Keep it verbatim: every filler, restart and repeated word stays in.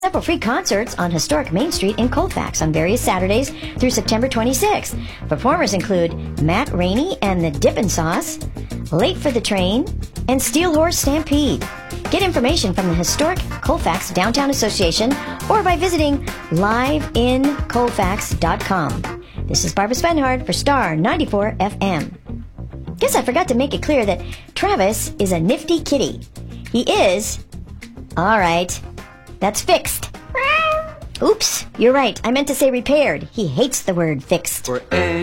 Several free concerts on historic Main Street in Colfax on various Saturdays through September twenty-sixth. Performers include Matt Rainey and the Dippin' Sauce, Late for the Train, and Steel Horse Stampede. Get information from the historic Colfax Downtown Association or by visiting live in colfax dot com. This is Barbara Svenhard for Star ninety-four F M. Guess I forgot to make it clear that Travis is a nifty kitty. He is... All right. That's fixed. Oops, you're right. I meant to say repaired. He hates the word fixed. For